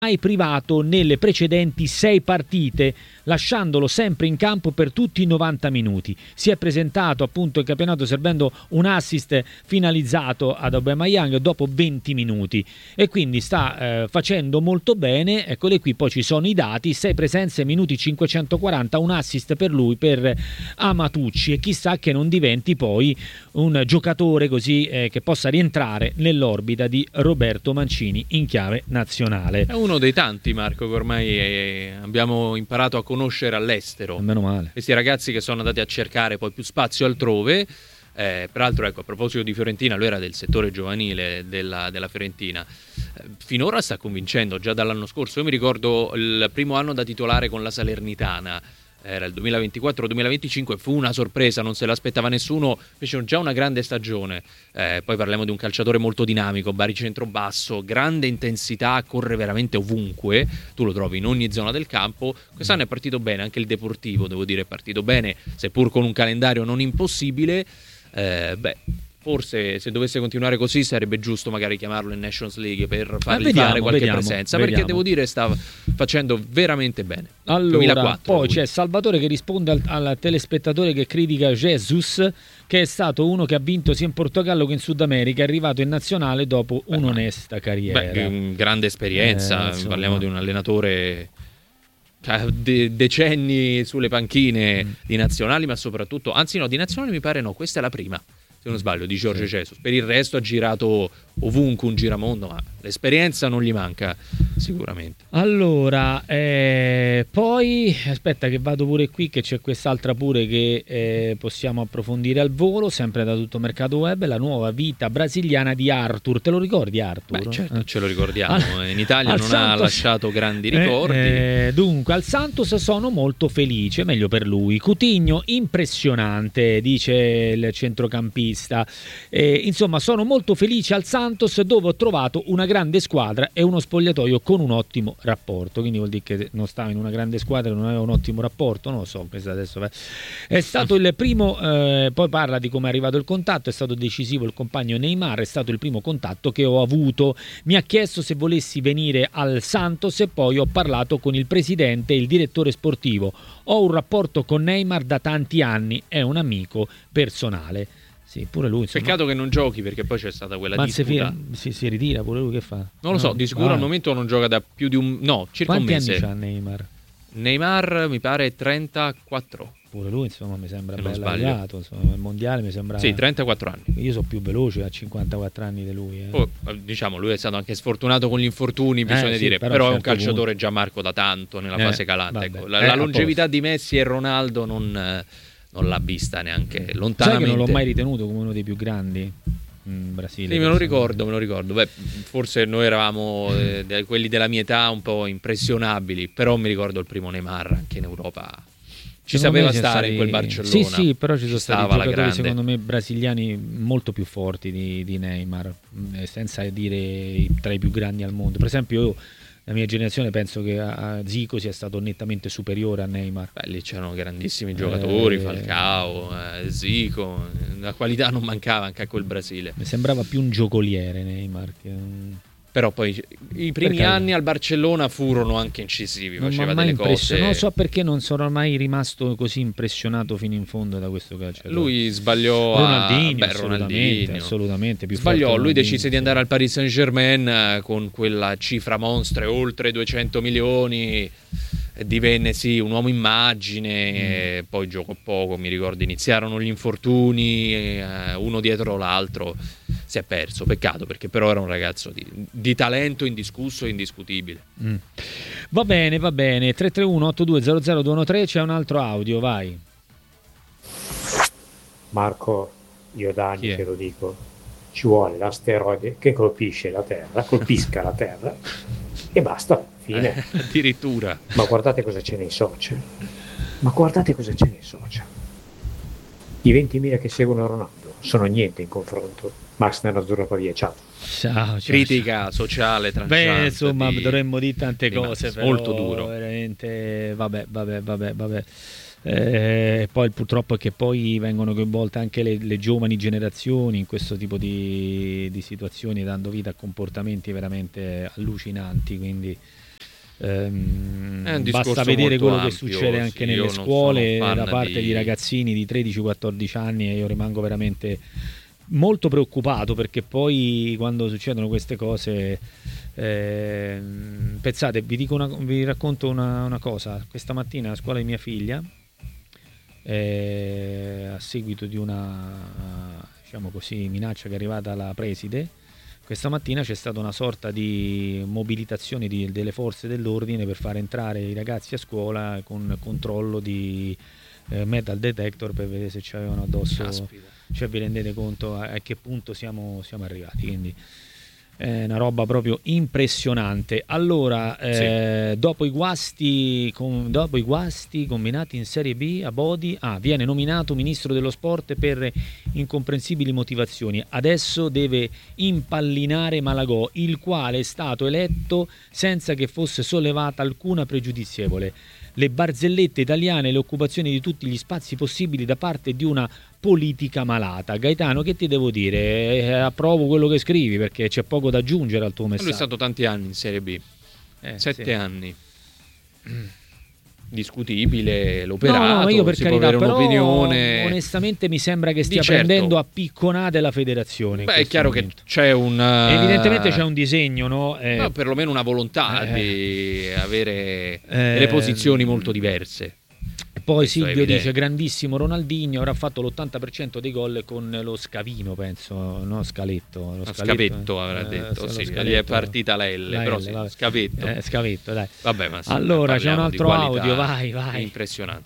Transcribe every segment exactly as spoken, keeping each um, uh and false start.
mai privato nelle precedenti sei partite, lasciandolo sempre in campo per tutti i novanta minuti. Si è presentato appunto in campionato servendo un assist finalizzato ad Aubameyang dopo venti minuti e quindi sta eh, facendo molto bene. Eccole qui, poi ci sono i dati: sei presenze, minuti cinquecentoquaranta, un assist per lui, per Amatucci, e chissà che non diventi poi un giocatore così eh, che possa rientrare nell'orbita di Roberto Mancini in chiave nazionale. È uno dei tanti, Marco, che ormai è, abbiamo imparato a conoscere all'estero. Meno male. Questi ragazzi che sono andati a cercare poi più spazio altrove. Eh, peraltro, ecco, a proposito di Fiorentina, lui era del settore giovanile della, della Fiorentina. Eh, finora sta convincendo, già dall'anno scorso. Io mi ricordo il primo anno da titolare con la Salernitana. Era il duemilaventiquattro duemilaventicinque, fu una sorpresa, non se l'aspettava nessuno, fecero già una grande stagione. Eh, poi parliamo di un calciatore molto dinamico, baricentro basso, grande intensità, corre veramente ovunque, tu lo trovi in ogni zona del campo. Quest'anno è partito bene, anche il Deportivo, devo dire, è partito bene, seppur con un calendario non impossibile. Eh, beh, forse se dovesse continuare così sarebbe giusto magari chiamarlo in Nations League per fargli vediamo, fare qualche vediamo, presenza, vediamo. Perché devo dire sta facendo veramente bene. Allora, duemilaquattro, poi lui. c'è Salvatore che risponde al, al telespettatore che critica Jesus, che è stato uno che ha vinto sia in Portogallo che in Sud America, è arrivato in nazionale dopo Beh, un'onesta carriera. Beh, grande esperienza, Eh, parliamo di un allenatore che ha de- decenni sulle panchine mm. di nazionali, ma soprattutto, anzi no, di nazionali mi pare no, questa è la prima, se non sbaglio, di Jorge sì. Jesus. Per il resto ha girato ovunque, un giramondo, ma l'esperienza non gli manca sicuramente. Allora, eh, poi aspetta che vado pure qui, che c'è quest'altra pure che eh, possiamo approfondire al volo, sempre da Tutto Mercato Web, la nuova vita brasiliana di Arthur. Te lo ricordi Arthur? Beh, certo, eh? ce lo ricordiamo. Al, in Italia non Santos, ha lasciato grandi ricordi. Eh, eh, dunque, al Santos sono molto felice, meglio per lui. Coutinho impressionante, dice il centrocampista. Eh, insomma, sono molto felice al Santos, dove ho trovato una grande squadra e uno spogliatoio con un ottimo rapporto. Quindi vuol dire che non stava in una grande squadra e non aveva un ottimo rapporto, non lo so, adesso è stato il primo, eh, poi parla di come è arrivato il contatto. È stato decisivo il compagno Neymar, è stato il primo contatto che ho avuto, mi ha chiesto se volessi venire al Santos e poi ho parlato con il presidente e il direttore sportivo. Ho un rapporto con Neymar da tanti anni, è un amico personale. Sì, pure lui, insomma. Peccato che non giochi, perché poi c'è stata quella ma disputa. Si, si ritira pure lui, che fa? Non lo so, no. di sicuro ah. al momento non gioca da più di un... No, circa Quanti un mese. Quanti anni c'ha Neymar? Neymar mi pare trentaquattro. Pure lui, insomma, mi sembra se bello arrivato, insomma, il mondiale mi sembra... Sì, trentaquattro anni. Io sono più veloce a cinquantaquattro anni di lui. Eh. Poi, diciamo, lui è stato anche sfortunato con gli infortuni, bisogna eh, sì, dire, però, però certo è un calciatore punto. già Marco da tanto nella eh, fase calante. Vabbè, ecco. La, eh, la longevità di Messi e Ronaldo non, non l'ha vista neanche lontanamente. Sai che non l'ho mai ritenuto come uno dei più grandi in Brasile? Sì, me lo ricordo, me lo ricordo. Beh, forse noi eravamo eh, quelli della mia età un po' impressionabili, però mi ricordo il primo Neymar anche in Europa. Ci secondo sapeva stare stati... in quel Barcellona. Sì, sì, però ci sono ci stati stava giocatori secondo me brasiliani molto più forti di, di Neymar, senza dire tra i più grandi al mondo. Per esempio io, la mia generazione, penso che a Zico sia stato nettamente superiore a Neymar. Beh, lì c'erano grandissimi giocatori, eh... Falcao, eh, Zico, la qualità non mancava anche a quel Brasile. Mi sembrava più un giocoliere Neymar che un... Però poi i primi perché anni al Barcellona furono anche incisivi, non faceva delle cose. Non so perché non sono mai rimasto così impressionato fino in fondo da questo calciatore. Lui sbagliò Ronaldinho, a... Beh, assolutamente, Ronaldinho. assolutamente più sbagliò, lui decise sì. di andare al Paris Saint-Germain con quella cifra monstra, oltre duecento milioni. Divenne sì un uomo immagine, mm. e poi giocò poco, mi ricordo iniziarono gli infortuni, eh, uno dietro l'altro, si è perso, peccato, perché però era un ragazzo di, di talento indiscusso e indiscutibile. Mm. Va bene, va bene, tre tre uno otto due zero zero due uno tre, c'è un altro audio, vai. Marco, io da anni te lo dico, ci vuole l'asteroide che colpisce la Terra, colpisca la Terra e basta. Fine. Eh, addirittura. Ma guardate cosa c'è nei social. Ma guardate cosa c'è nei social. I ventimila che seguono Ronaldo sono niente in confronto. Max Nerazzurra Pavia, ciao. Ciao, ciao. Critica sociale tranciante. Beh, insomma, di... dovremmo dire tante cose, Max, però molto duro. Veramente, vabbè, vabbè, vabbè, vabbè. Eh, poi purtroppo è che poi vengono coinvolte anche le, le giovani generazioni in questo tipo di, di situazioni, dando vita a comportamenti veramente allucinanti, quindi Ehm, È un discorso basta vedere molto quello ampio, che succede anche sì, nelle io non scuole sono fan da parte di... di ragazzini di tredici quattordici anni, e io rimango veramente molto preoccupato, perché poi quando succedono queste cose, eh, pensate, vi dico una, vi racconto una, una cosa. Questa mattina a scuola di mia figlia, eh, a seguito di una, diciamo così, minaccia che è arrivata alla preside, questa mattina c'è stata una sorta di mobilitazione di, delle forze dell'ordine per far entrare i ragazzi a scuola con controllo di eh, metal detector, per vedere se ci avevano addosso. Caspita. Cioè, vi rendete conto a, a che punto siamo, siamo arrivati? Quindi è una roba proprio impressionante. Allora, eh, sì. dopo i guasti con, dopo i guasti combinati in Serie B a Bodi, ah, viene nominato ministro dello sport per incomprensibili motivazioni. Adesso deve impallinare Malagò, il quale è stato eletto senza che fosse sollevata alcuna pregiudizievole. Le barzellette italiane, le occupazioni di tutti gli spazi possibili da parte di una politica malata. Gaetano, che ti devo dire? Eh, approvo quello che scrivi, perché c'è poco da aggiungere al tuo messaggio. Lui è stato tanti anni in Serie B, eh, sette sì. anni. Discutibile l'operato, no, no, io per si carità, può avere però un'opinione. Onestamente mi sembra che stia certo. prendendo a picconate la federazione. Beh, è chiaro momento. che c'è un evidentemente c'è un disegno, no? Eh, no, perlomeno una volontà eh, di avere eh, delle posizioni molto diverse. Poi Questo Silvio dice: grandissimo Ronaldinho, avrà fatto l'ottanta per cento dei gol con lo scavino, penso, no? Scaletto, lo lo scaletto, scavetto eh, avrà detto, eh, sì, scaletto, gli è partita la L, la però L, sì, vabbè. scavetto. Eh, scavetto, dai. Vabbè, ma sì, allora c'è un altro audio, vai, vai. vai. Impressionante.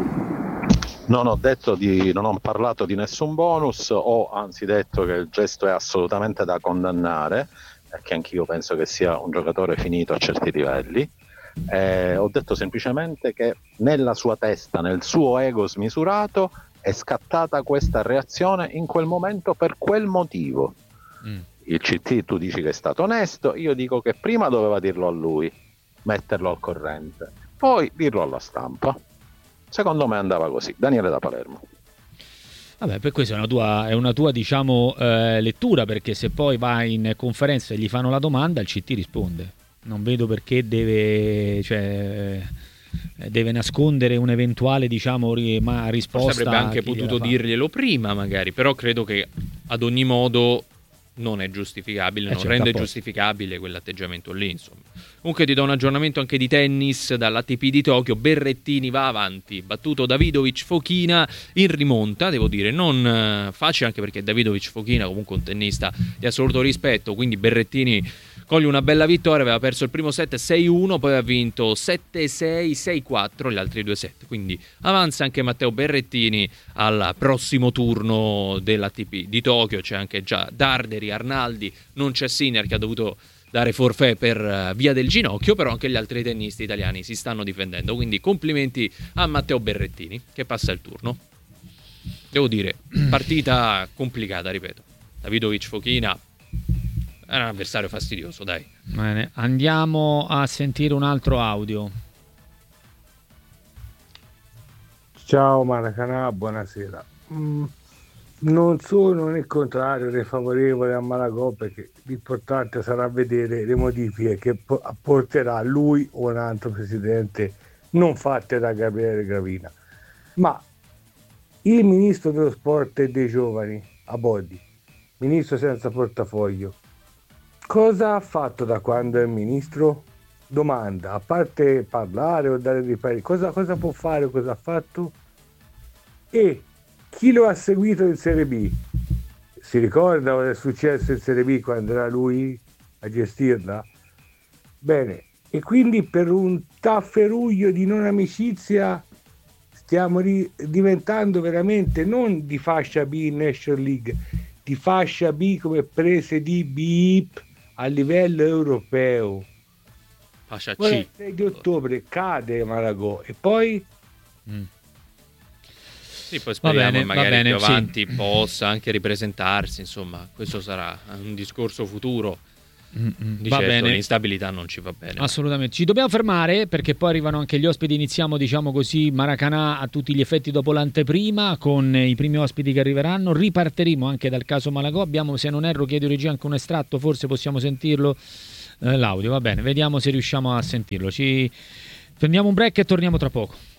Non ho detto di, non ho parlato di nessun bonus, ho anzi detto che il gesto è assolutamente da condannare, perché anch'io penso che sia un giocatore finito a certi livelli. Eh, ho detto semplicemente che nella sua testa, nel suo ego smisurato, è scattata questa reazione in quel momento per quel motivo. Mm. Il C T, tu dici che è stato onesto, io dico che prima doveva dirlo a lui, metterlo al corrente, poi dirlo alla stampa. Secondo me andava così. Daniele da Palermo. Vabbè, per questo è una tua, è una tua diciamo, eh, lettura, perché se poi vai in conferenza e gli fanno la domanda, il C T risponde. Non vedo perché deve, cioè, deve nascondere un'eventuale, diciamo, ma risposta. Forse avrebbe anche potuto dirglielo prima, magari, però credo che ad ogni modo non è giustificabile, eh non certo, rende giustificabile quell'atteggiamento lì, insomma. Comunque ti do un aggiornamento anche di tennis dall'A T P di Tokyo. Berrettini va avanti, battuto Davidovic Fokina in rimonta, devo dire non facile, anche perché Davidovic Fokina comunque un tennista di assoluto rispetto, quindi Berrettini coglie una bella vittoria, aveva perso il primo set sei uno, poi ha vinto sette sei, sei quattro gli altri due set, quindi avanza anche Matteo Berrettini al prossimo turno dell'A T P di Tokyo. C'è anche già Darderi, Arnaldi, non c'è Sinner che ha dovuto dare forfait per via del ginocchio, però anche gli altri tennisti italiani si stanno difendendo, quindi complimenti a Matteo Berrettini che passa il turno. Devo dire, partita complicata, ripeto. Davidovic Fokina era un avversario fastidioso, dai. Bene, andiamo a sentire un altro audio. Ciao Maracanã, buonasera. Mm, non sono né contrario né favorevole a Malagò, perché l'importante sarà vedere le modifiche che apporterà lui o un altro presidente, non fatte da Gabriele Gravina. Ma il ministro dello sport e dei giovani, Abodi, ministro senza portafoglio, cosa ha fatto da quando è ministro? Domanda, a parte parlare o dare dei pareri, cosa, cosa può fare o cosa ha fatto? E chi lo ha seguito in Serie B? Si ricorda cosa è successo in Serie B quando era lui a gestirla? Bene, e quindi per un tafferuglio di non amicizia stiamo ri- diventando veramente non di fascia B in National League, di fascia B come prese di B I P a livello europeo. Fascia Ora, C. il sei di ottobre cade Malagò e poi Mm. Sì, poi speriamo bene, che magari bene, più avanti sì. possa anche ripresentarsi, insomma, questo sarà un discorso futuro. Mm-mm. Di Va certo bene. l'instabilità non ci va bene. Assolutamente. Ci dobbiamo fermare perché poi arrivano anche gli ospiti. Iniziamo, diciamo così, Maracanã a tutti gli effetti dopo l'anteprima con i primi ospiti che arriveranno. Riparteremo anche dal caso Malagò. Abbiamo, se non erro, chiedo regia anche un estratto, forse possiamo sentirlo, eh, l'audio, va bene, vediamo se riusciamo a sentirlo. Ci prendiamo un break e torniamo tra poco.